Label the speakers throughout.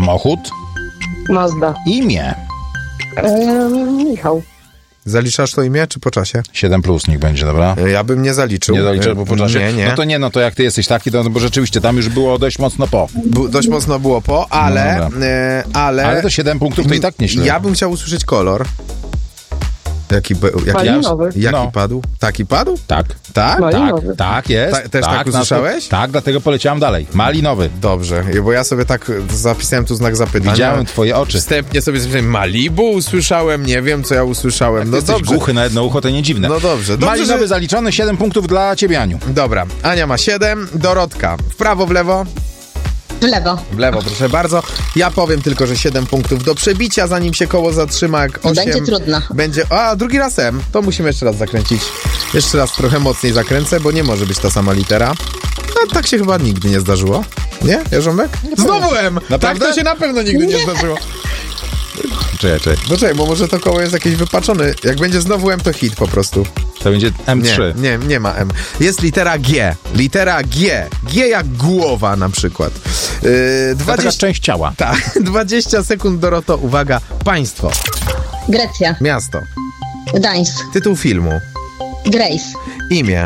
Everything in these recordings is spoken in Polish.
Speaker 1: Samochód.
Speaker 2: Mazda.
Speaker 1: Imię.
Speaker 2: Michał.
Speaker 3: Zaliczasz to imię, czy po czasie?
Speaker 1: 7+, niech będzie, dobra?
Speaker 3: Ja bym nie zaliczył.
Speaker 1: Nie zaliczasz, bo po czasie?
Speaker 3: Nie.
Speaker 1: No to jak ty jesteś taki, to bo rzeczywiście tam już było dość mocno po.
Speaker 3: Dość mocno było po, ale...
Speaker 1: Ale to 7 punktów to i tak nieźle.
Speaker 3: Ja bym chciał usłyszeć kolor. Jaki padł? Taki padł?
Speaker 1: Tak.
Speaker 3: Tak?
Speaker 2: Malinowy.
Speaker 1: Tak jest.
Speaker 3: Też tak usłyszałeś?
Speaker 1: Tak, dlatego poleciałem dalej. Malinowy.
Speaker 3: Dobrze, bo ja sobie tak zapisałem tu znak zapytania.
Speaker 1: Widziałem twoje oczy.
Speaker 3: Wstępnie sobie zapisałem Malibu usłyszałem, nie wiem co ja usłyszałem.
Speaker 1: No jesteś głuchy na jedno ucho, to nie dziwne.
Speaker 3: No dobrze.
Speaker 1: Malinowy zaliczony, 7 punktów dla ciebie, Aniu.
Speaker 3: Dobra, Ania ma 7, Dorotka w prawo, w lewo?
Speaker 4: W lewo.
Speaker 3: W lewo, proszę bardzo. Ja powiem tylko, że 7 punktów do przebicia, zanim się koło zatrzyma, jak 8.
Speaker 4: Będzie trudno.
Speaker 3: Drugi raz M. To musimy jeszcze raz zakręcić. Jeszcze raz trochę mocniej zakręcę, bo nie może być ta sama litera. No tak się chyba nigdy nie zdarzyło. Nie, Jarząbek? Znowu M! Tak to się na pewno nigdy nie zdarzyło.
Speaker 1: Czekaj.
Speaker 3: Czekaj, bo może to koło jest jakieś wypaczone. Jak będzie znowu M, to hit po prostu.
Speaker 1: To będzie M3.
Speaker 3: Nie ma M. Jest litera G. Litera G. G jak głowa na przykład.
Speaker 1: 20... Taka część ciała.
Speaker 3: Tak, 20 sekund, Doroto. Uwaga, państwo.
Speaker 4: Grecja.
Speaker 3: Miasto.
Speaker 4: Gdańsk.
Speaker 3: Tytuł filmu.
Speaker 4: Grace.
Speaker 3: Imię.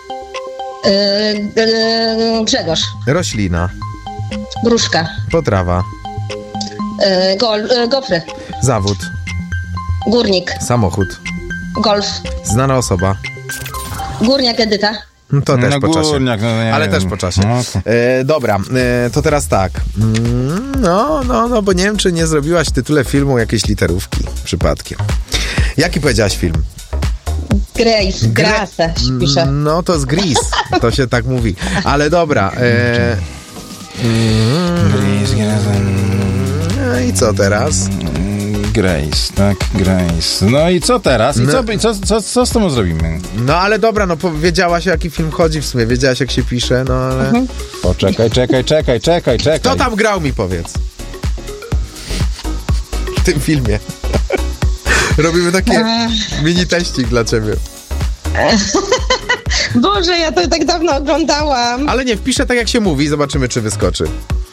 Speaker 4: Grzegorz.
Speaker 3: Roślina.
Speaker 4: Gruszka.
Speaker 3: Potrawa.
Speaker 4: Gofry.
Speaker 3: Zawód.
Speaker 4: Górnik.
Speaker 3: Samochód.
Speaker 4: Golf.
Speaker 3: Znana osoba.
Speaker 4: Górniak Edyta.
Speaker 3: To też po czasie.
Speaker 1: Górniak,
Speaker 3: ale też po czasie. Dobra, to teraz tak. No, bo nie wiem, czy nie zrobiłaś w tytule filmu jakieś literówki przypadkiem. Jaki powiedziałaś film?
Speaker 4: Grace. Grace się pisze.
Speaker 3: No, to jest Grease. To się tak mówi. Ale dobra. I co teraz?
Speaker 1: Grace, tak, Grace. No i co teraz? I co z tym zrobimy?
Speaker 3: No ale dobra, no wiedziałaś, o jaki film chodzi w sumie, wiedziałaś, jak się pisze, no ale...
Speaker 1: Poczekaj.
Speaker 3: Kto tam grał, mi powiedz? W tym filmie. Robimy takie mini teścik dla ciebie.
Speaker 4: Boże, ja to tak dawno oglądałam.
Speaker 3: Ale nie, wpiszę tak, jak się mówi, zobaczymy, czy wyskoczy.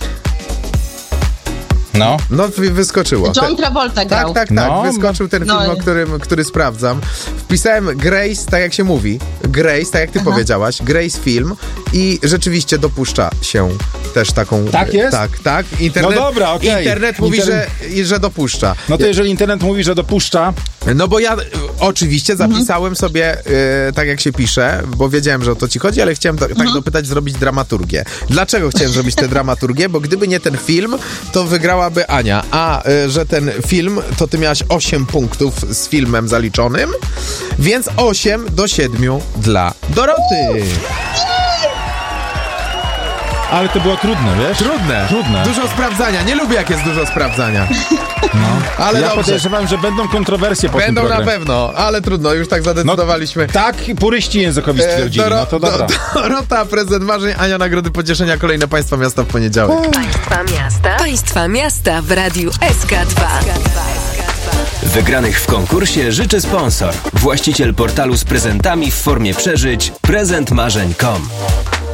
Speaker 1: No,
Speaker 3: wyskoczyło.
Speaker 4: John Travolta grał.
Speaker 3: Tak, wyskoczył ten film, który sprawdzam. Wpisałem Grace, tak jak się mówi. Grace, tak jak ty powiedziałaś. Grace film i rzeczywiście dopuszcza się też taką...
Speaker 1: Tak jest?
Speaker 3: Tak. Internet,
Speaker 1: no dobra, okej.
Speaker 3: Internet mówi, że dopuszcza.
Speaker 1: No to jeżeli internet mówi, że dopuszcza...
Speaker 3: No bo ja oczywiście zapisałem sobie tak jak się pisze, bo wiedziałem, że o to ci chodzi, ale chciałem tak dopytać, zrobić dramaturgię. Dlaczego chciałem zrobić tę dramaturgię? Bo gdyby nie ten film, to wygrałaby Ania. A że ten film, to ty miałaś 8 punktów z filmem zaliczonym, więc 8-7 dla Doroty.
Speaker 1: Ale to było trudne, wiesz? Trudne.
Speaker 3: Dużo sprawdzania. Nie lubię, jak jest dużo sprawdzania. Ale
Speaker 1: ja
Speaker 3: dobrze.
Speaker 1: podejrzewam, że będą kontrowersje po tym
Speaker 3: Będą
Speaker 1: programie.
Speaker 3: na pewno, ale trudno, już tak zadecydowaliśmy.
Speaker 1: Tak, puryści językowi stwierdzili, no to dobra.
Speaker 3: Dorota, prezent marzeń, Ania, nagrody pocieszenia, kolejne Państwa Miasta w poniedziałek.
Speaker 5: Państwa Miasta w Radiu SK2.
Speaker 6: Wygranych w konkursie życzy sponsor. Właściciel portalu z prezentami w formie przeżyć prezentmarzeń.com.